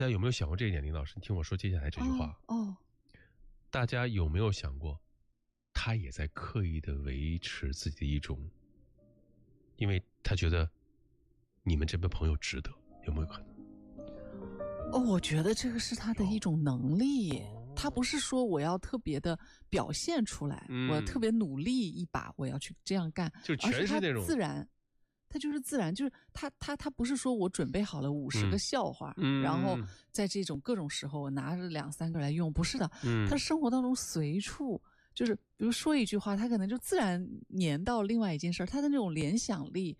家有没有想过这一点？林老师，你听我说接下来这句话。大家有没有想过，他也在刻意的维持自己的一种，因为他觉得你们这边朋友值得，有没有可能？ 我觉得这个是他的一种能力。他不是说我要特别的表现出来，我要特别努力一把，我要去这样干， 就全是那种自然。他就是自然，就是他不是说我准备好了50个笑话，然后在这种各种时候我拿着2-3个来用，不是的。他生活当中随处，就是比如说一句话，他可能就自然粘到另外一件事，他的那种联想力